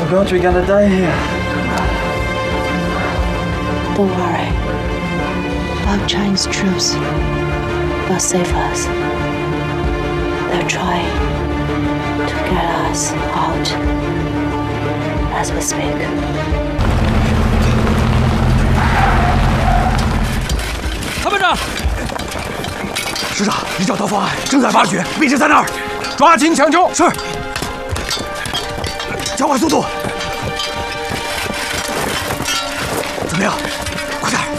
God, we're gonna die here. Don't worry. Our Chinese troops will save us. They're trying to get us out as we speak. 参谋长，师长，已找到方案，正在挖掘，位置在那儿，抓紧抢救。是，加快速度。怎么样？